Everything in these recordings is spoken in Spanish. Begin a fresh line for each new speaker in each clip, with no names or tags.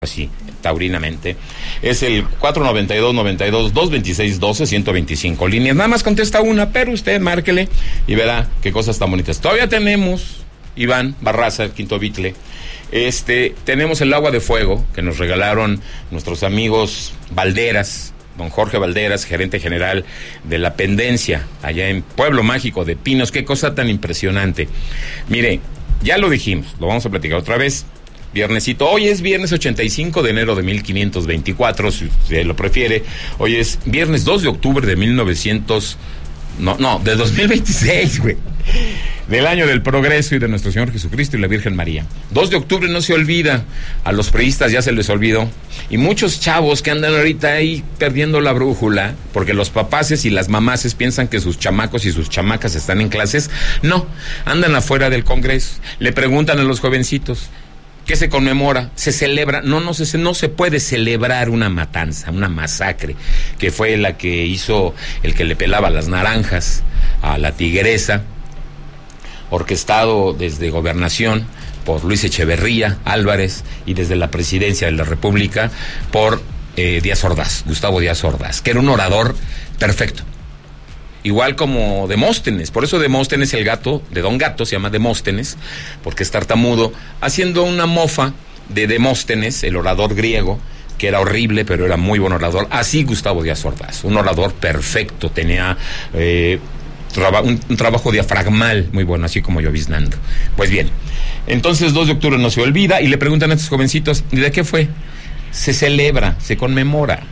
así, taurinamente, es el 492-92-226-12-125 líneas. Nada más contesta una, pero usted márquele y verá qué cosas tan bonitas. Todavía tenemos, Iván Barraza, el quinto bicle, tenemos el agua de fuego que nos regalaron nuestros amigos Valderas, don Jorge Valderas, gerente general de la Pendencia, allá en Pueblo Mágico de Pinos. Qué cosa tan impresionante. Mire, ya lo dijimos, lo vamos a platicar otra vez. Viernesito, hoy es viernes 85 de enero de 1524, si usted lo prefiere. Hoy es viernes 2 de octubre de 2026, güey. Del año del progreso y de nuestro Señor Jesucristo y la Virgen María. 2 de octubre no se olvida, a los priistas ya se les olvidó. Y muchos chavos que andan ahorita ahí perdiendo la brújula, porque los papaces y las mamaces piensan que sus chamacos y sus chamacas están en clases. No, andan afuera del Congreso. Le preguntan a los jovencitos, ¿qué se conmemora? ¿Se celebra? No se puede celebrar una matanza, una masacre, que fue la que hizo el que le pelaba las naranjas a la tigresa, orquestado desde Gobernación por Luis Echeverría Álvarez y desde la Presidencia de la República por Díaz Ordaz, Gustavo Díaz Ordaz, que era un orador perfecto. Igual como Demóstenes, por eso Demóstenes, el gato de Don Gato, se llama Demóstenes, porque es tartamudo, haciendo una mofa de Demóstenes, el orador griego, que era horrible, pero era muy buen orador. Así Gustavo Díaz Ordaz, un orador perfecto, tenía un trabajo diafragmal muy bueno, así como lloviznando. Pues bien, entonces 2 de octubre no se olvida, y le preguntan a estos jovencitos, ¿y de qué fue? Se celebra, se conmemora,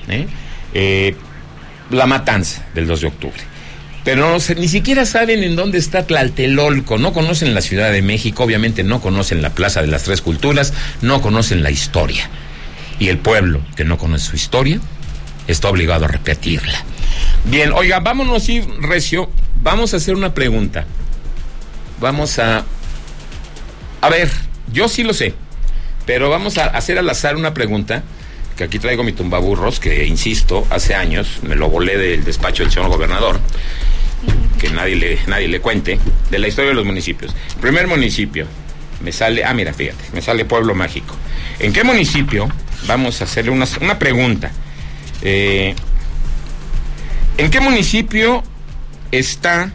la matanza del 2 de octubre. Pero ni siquiera saben en dónde está Tlatelolco, no conocen la Ciudad de México, obviamente no conocen la Plaza de las Tres Culturas, no conocen la historia. Y el pueblo que no conoce su historia está obligado a repetirla. Bien, oiga, vámonos a ir recio, vamos a hacer una pregunta. Vamos a ver, yo sí lo sé, pero vamos a hacer al azar una pregunta, que aquí traigo mi tumbaburros, que insisto, hace años me lo volé del despacho del señor gobernador, que nadie le cuente, de la historia de los municipios. El primer municipio, me sale, mira, fíjate, me sale Pueblo Mágico. ¿En qué municipio? Vamos a hacerle una pregunta. ¿En qué municipio está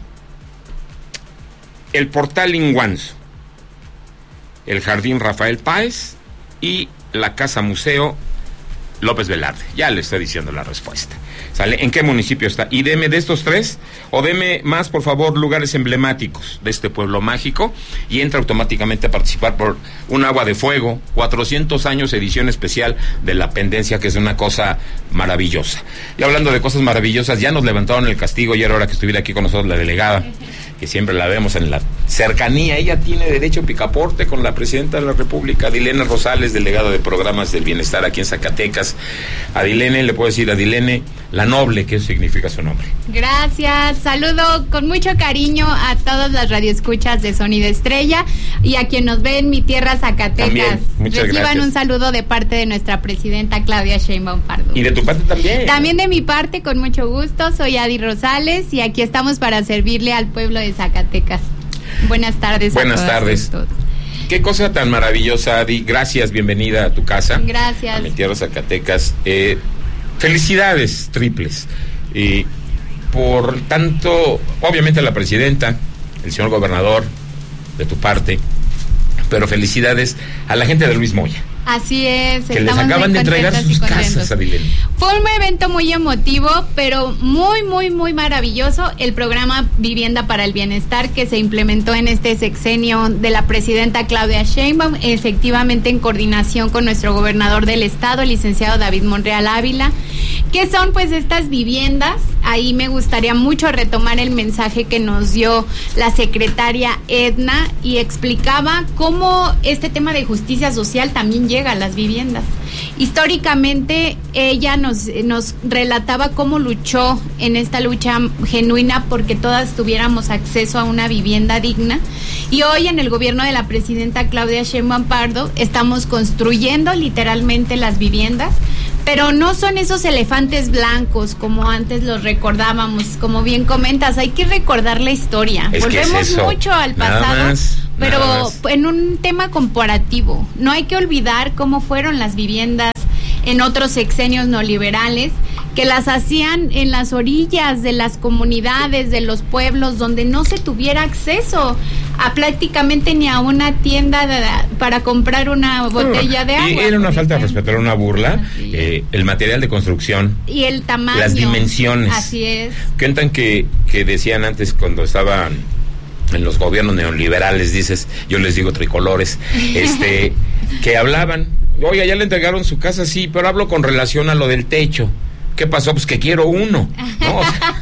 el Portal Inguanzo, el Jardín Rafael Páez y la Casa Museo López Velarde? Ya le estoy diciendo la respuesta. ¿Sale? ¿En qué municipio está? Y deme de estos 3, o deme más, por favor, lugares emblemáticos de este pueblo mágico, y entra automáticamente a participar por un agua de fuego, 400 años, edición especial de la Pendencia, que es una cosa maravillosa. Y hablando de cosas maravillosas, ya nos levantaron el castigo, y era hora que estuviera aquí con nosotros la delegada, que siempre la vemos en la cercanía. Ella tiene derecho a picaporte con la presidenta de la República, Adilene Rosales, delegada de Programas del Bienestar aquí en Zacatecas. Adilene, le puedo decir Adilene la Noble, ¿qué significa su nombre?
Gracias, saludo con mucho cariño a todas las radioescuchas de Sonido Estrella y a quien nos ve en mi tierra Zacatecas. También, muchas Reciban gracias. Un saludo de parte de nuestra presidenta Claudia Sheinbaum Pardo.
¿Y de tu parte también?
También de mi parte, con mucho gusto, soy Adi Rosales y aquí estamos para servirle al pueblo de Zacatecas. Buenas tardes.
Buenas tardes. Qué cosa tan maravillosa, Adi. Gracias, bienvenida a tu casa.
Gracias.
A mi tierra Zacatecas. Felicidades triples. Y por tanto, obviamente a la presidenta, el señor gobernador, de tu parte, pero felicidades a la gente de Luis Moya.
Así es.
Que les acaban de entregar sus casas, Adilene.
Fue un evento muy emotivo, pero muy, muy, muy maravilloso. El programa Vivienda para el Bienestar que se implementó en este sexenio de la presidenta Claudia Sheinbaum, efectivamente en coordinación con nuestro gobernador del estado, el licenciado David Monreal Ávila. ¿Qué son pues estas viviendas? Ahí me gustaría mucho retomar el mensaje que nos dio la secretaria Edna y explicaba cómo este tema de justicia social también llega a las viviendas. Históricamente ella nos relataba cómo luchó en esta lucha genuina porque todas tuviéramos acceso a una vivienda digna, y hoy en el gobierno de la presidenta Claudia Sheinbaum Pardo estamos construyendo literalmente las viviendas, pero no son esos elefantes blancos como antes los recordábamos. Como bien comentas, hay que recordar la historia. Volvemos mucho al pasado pero en un tema comparativo. No hay que olvidar cómo fueron las viviendas en otros sexenios neoliberales, que las hacían en las orillas de las comunidades, de los pueblos, donde no se tuviera acceso a prácticamente ni a una tienda para comprar una botella de agua.
Y era una falta de respeto, era una burla. El material de construcción.
Y el tamaño.
Las dimensiones.
Así es.
Cuentan que decían antes, cuando estaban en los gobiernos neoliberales, dices, yo les digo tricolores, que hablaban, oiga, ya le entregaron su casa, sí, pero hablo con relación a lo del techo. ¿Qué pasó? Pues que quiero uno. No,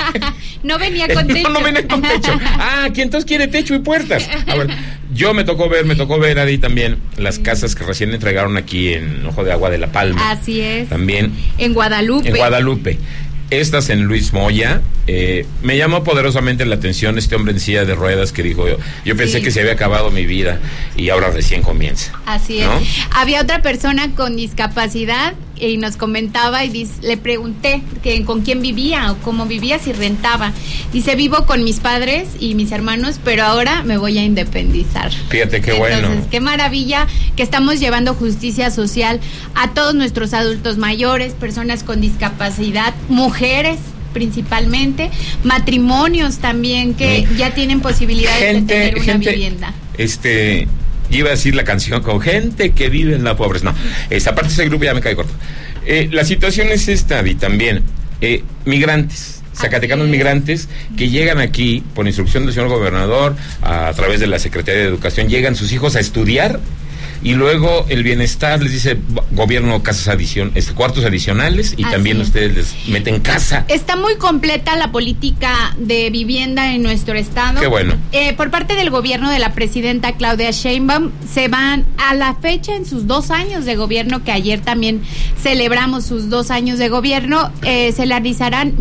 no venía con techo.
No venía con techo. ¿Quién entonces quiere techo y puertas? A ver, me tocó ver ahí también las casas que recién entregaron aquí en Ojo de Agua de La Palma.
Así es.
También.
En Guadalupe.
Estas en Luis Moya. Me llamó poderosamente la atención este hombre en silla de ruedas que dijo, yo pensé que se había acabado mi vida y ahora recién comienza.
Así es.
¿No?
Había otra persona con discapacidad y nos comentaba y le pregunté con quién vivía o cómo vivía, si rentaba. Dice, vivo con mis padres y mis hermanos, pero ahora me voy a independizar.
Fíjate qué
Entonces,
bueno.
Qué maravilla que estamos llevando justicia social a todos nuestros adultos mayores, personas con discapacidad, mujeres principalmente, matrimonios también que ya tienen posibilidades de tener una vivienda.
Iba a decir la canción con gente que vive en la pobreza. No, esa parte de ese grupo ya me cae corto. La situación es esta, y también migrantes, zacatecanos migrantes que llegan aquí por instrucción del señor gobernador, a través de la Secretaría de Educación, llegan sus hijos a estudiar. Y luego el bienestar les dice, gobierno, cuartos adicionales, y también ustedes les meten casa.
Está muy completa la política de vivienda en nuestro estado.
Qué bueno.
Por parte del gobierno de la presidenta Claudia Sheinbaum, se van a la fecha en sus 2 años de gobierno, que ayer también celebramos sus 2 años de gobierno, se realizarán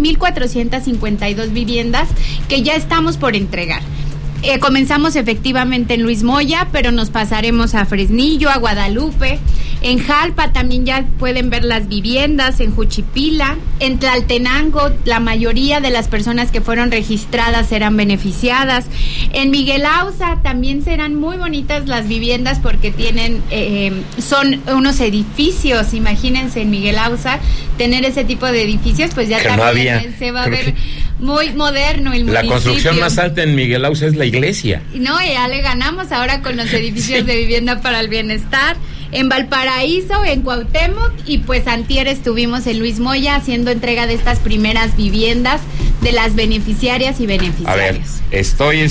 1,452 viviendas que ya estamos por entregar. Comenzamos efectivamente en Luis Moya, pero nos pasaremos a Fresnillo, a Guadalupe. En Jalpa también ya pueden ver las viviendas, en Juchipila, en Tlaltenango, la mayoría de las personas que fueron registradas serán beneficiadas. En Miguel Auza también serán muy bonitas las viviendas porque son unos edificios. Imagínense en Miguel Auza tener ese tipo de edificios, pues ya también se va a ver muy moderno el municipio.
La construcción más alta en Miguel Auza es la iglesia.
No, ya le ganamos ahora con los edificios de vivienda para el bienestar. En Valparaíso, en Cuauhtémoc, y pues antier estuvimos en Luis Moya haciendo entrega de estas primeras viviendas de las beneficiarias y beneficiarios.
A ver, estoy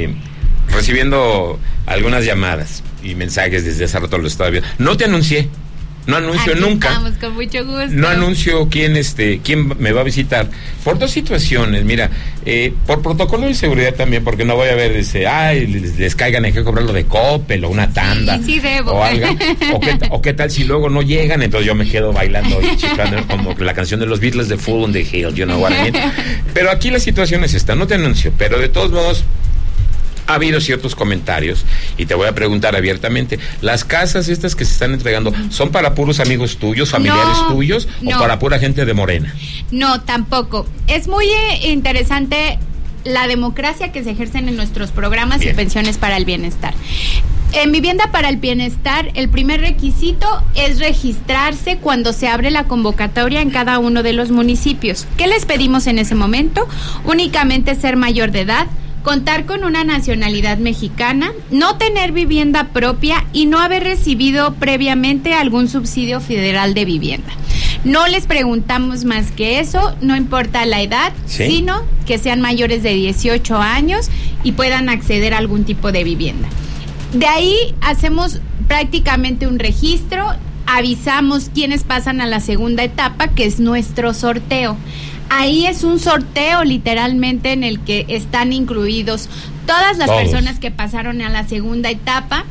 recibiendo algunas llamadas y mensajes desde hace rato, lo estaba viendo. No te anuncié. No anuncio
aquí
nunca.
Estamos con mucho gusto.
No anuncio quién me va a visitar. Por 2 situaciones, mira, por protocolo de seguridad también, porque no voy a ver, les caigan, hay que cobrarlo de Coppel o una tanda.
Sí debo.
O algo. O qué tal si luego no llegan, entonces yo me quedo bailando y chiflando como la canción de los Beatles de Fool on the Hill, you know what I mean. Pero aquí la situación es esta, no te anuncio, pero de todos modos ha habido ciertos comentarios y te voy a preguntar abiertamente, ¿las casas estas que se están entregando son para puros amigos tuyos, familiares tuyos, o para pura gente de Morena?
No, tampoco. Es muy interesante la democracia que se ejercen en nuestros programas y pensiones para el bienestar. En Vivienda para el Bienestar, el primer requisito es registrarse cuando se abre la convocatoria en cada uno de los municipios. ¿Qué les pedimos en ese momento? Únicamente ser mayor de edad, contar con una nacionalidad mexicana, no tener vivienda propia y no haber recibido previamente algún subsidio federal de vivienda. No les preguntamos más que eso, no importa la edad, sino que sean mayores de 18 años y puedan acceder a algún tipo de vivienda. De ahí hacemos prácticamente un registro, avisamos quiénes pasan a la segunda etapa, que es nuestro sorteo. Ahí es un sorteo literalmente en el que están incluidos todas las personas que pasaron a la segunda etapa.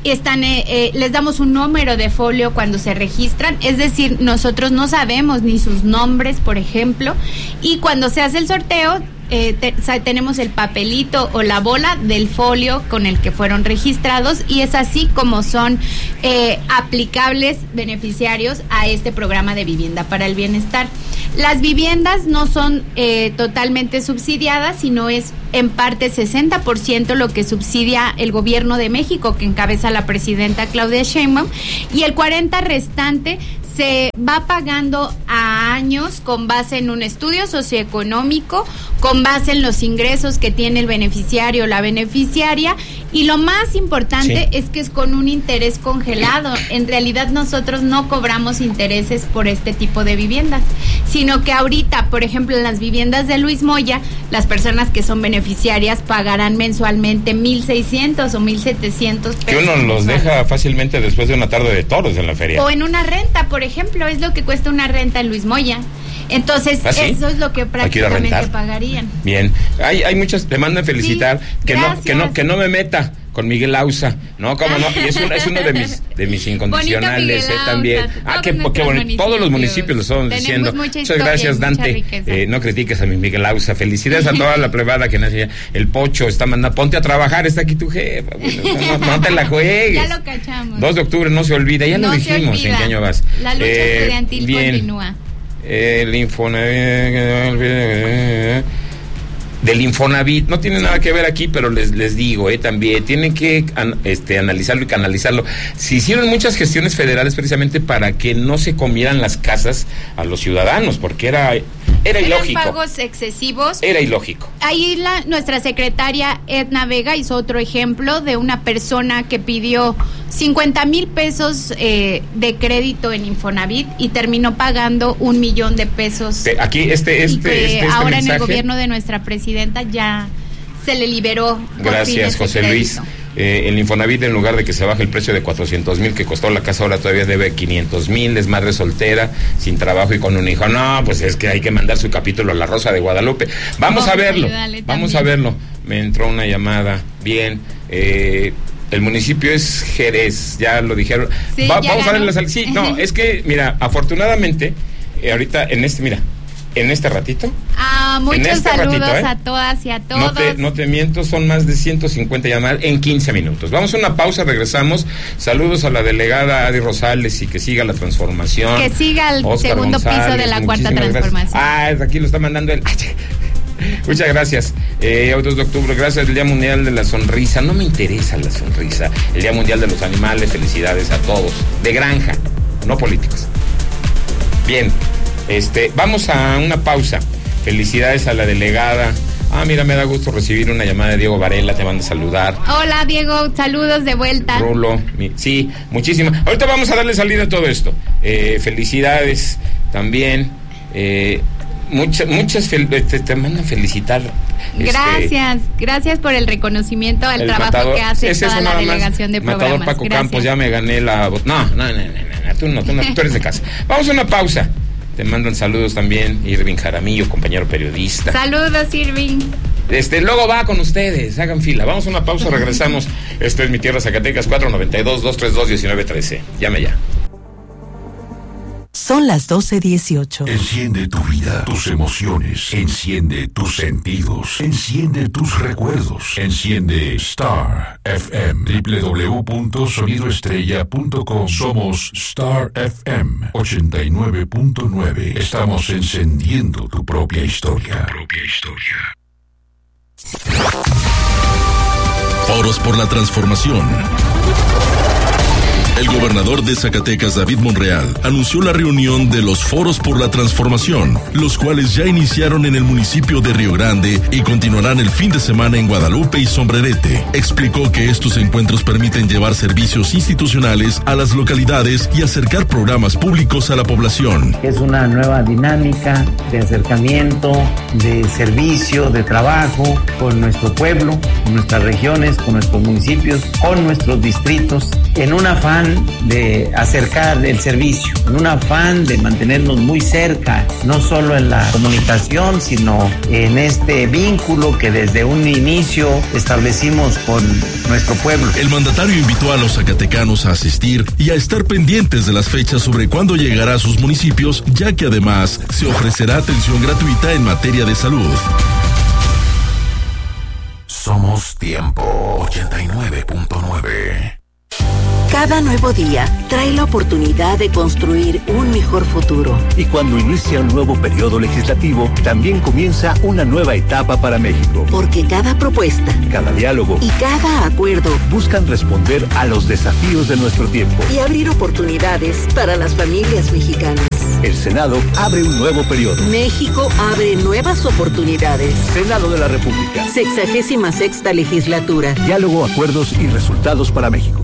Les damos un número de folio cuando se registran, es decir, nosotros no sabemos ni sus nombres, por ejemplo, y cuando se hace el sorteo tenemos el papelito o la bola del folio con el que fueron registrados, y es así como son aplicables beneficiarios a este programa de Vivienda para el Bienestar. Las viviendas no son totalmente subsidiadas, sino es en parte 60% lo que subsidia el gobierno de México, que encabeza la presidenta Claudia Sheinbaum, y el 40% restante se va pagando a años con base en un estudio socioeconómico, con base en los ingresos que tiene el beneficiario o la beneficiaria, y lo más importante es que es con un interés congelado. En realidad nosotros no cobramos intereses por este tipo de viviendas, sino que ahorita, por ejemplo, en las viviendas de Luis Moya, las personas que son beneficiarias pagarán mensualmente 1,600 o 1,700 pesos.
Que uno los deja fácilmente después de una tarde de toros en la feria.
O en una renta, por ejemplo, es lo que cuesta una renta en Luis Moya. Entonces, eso es lo que prácticamente pagarían.
Bien, hay muchas, te mandan felicitar, sí, que no me meta con Miguel Ausa, ¿no? ¿Cómo no? Y es uno de mis incondicionales también. Qué bonito. Todos los municipios lo estamos diciendo. Muchas gracias, Dante. No critiques a mi Miguel Ausa. Felicidades a toda la plebada que nace. El Pocho está mandando, ponte a trabajar, está aquí tu jefa. No te la juegues.
Ya lo cachamos.
2 de octubre no se olvida, ya lo dijimos. ¿En qué año vas?
La lucha estudiantil continúa.
El del Infonavit, no tiene nada que ver aquí, pero les digo, también tienen que analizarlo y canalizarlo. Se hicieron muchas gestiones federales precisamente para que no se comieran las casas a los ciudadanos, porque era ilógico.
Eran pagos excesivos.
Era ilógico.
Ahí nuestra secretaria Edna Vega hizo otro ejemplo de una persona que pidió 50,000 pesos de crédito en Infonavit y terminó pagando 1,000,000 de pesos.
Aquí
ahora
mensaje,
en el gobierno de nuestra presidenta ya se le liberó.
Gracias, José Luis. El Infonavit, en lugar de que se baje el precio de 400,000 que costó la casa, ahora todavía debe 500,000, es madre soltera, sin trabajo y con un hijo. No, pues es que hay que mandar su capítulo a La Rosa de Guadalupe. Vamos a verlo. Me entró una llamada. Bien, el municipio es Jerez, ya lo dijeron.
Sí,
vamos a ver la salida. Sí, no, es que, mira, afortunadamente, ahorita en este ratito.
Muchos saludos a todas y a todos.
No te miento, son más de 150 llamadas en 15 minutos. Vamos a una pausa, regresamos. Saludos a la delegada Adi Rosales y que siga la transformación.
Que siga el Oscar segundo González, piso de la cuarta transformación.
Aquí lo está mandando él. Muchas gracias. 2 de octubre, gracias al Día Mundial de la Sonrisa. No me interesa la sonrisa. El Día Mundial de los Animales, felicidades a todos. De granja, no políticos. Bien. Vamos a una pausa. Felicidades a la delegada. Mira, me da gusto recibir una llamada de Diego Varela, te manda a saludar.
Hola, Diego, saludos de vuelta.
Rulo, sí, muchísimas. Ahorita vamos a darle salida a todo esto. Felicidades también. Muchas te mandan felicitar.
Gracias por el reconocimiento al trabajo que hace toda la delegación de programas.
Matador Paco Campos, ya me gané la... No, tú eres de casa. Vamos a una pausa. Te mandan saludos también Irving Jaramillo, compañero periodista.
Saludos, Irving.
Luego va con ustedes, hagan fila. Vamos a una pausa, regresamos. Esto es Mi Tierra Zacatecas, 492-232-1913. Llame ya.
Son las 12:18.
Enciende tu vida, tus emociones. Enciende tus sentidos. Enciende tus recuerdos. Enciende Star FM. www.sonidoestrella.com. Somos Star FM 89.9. Estamos encendiendo tu propia historia.
Foros por la transformación. El gobernador de Zacatecas, David Monreal, anunció la reunión de los Foros por la Transformación, los cuales ya iniciaron en el municipio de Río Grande y continuarán el fin de semana en Guadalupe y Sombrerete. Explicó que estos encuentros permiten llevar servicios institucionales a las localidades y acercar programas públicos a la población.
Es una nueva dinámica de acercamiento, de servicio, de trabajo con nuestro pueblo, con nuestras regiones, con nuestros municipios, con nuestros distritos, en un afán de acercar el servicio, en un afán de mantenernos muy cerca, no solo en la comunicación, sino en este vínculo que desde un inicio establecimos con nuestro pueblo.
El mandatario invitó a los zacatecanos a asistir y a estar pendientes de las fechas sobre cuándo llegará a sus municipios, ya que además se ofrecerá atención gratuita en materia de salud.
Somos Tiempo 89.9.
Cada nuevo día trae la oportunidad de construir un mejor futuro.
Y cuando inicia un nuevo periodo legislativo, también comienza una nueva etapa para México.
Porque cada propuesta,
cada diálogo
y cada acuerdo
buscan responder a los desafíos de nuestro tiempo
y abrir oportunidades para las familias mexicanas.
El Senado abre un nuevo periodo.
México abre nuevas oportunidades.
Senado de la República.
66ª legislatura.
Diálogo, acuerdos y resultados para México.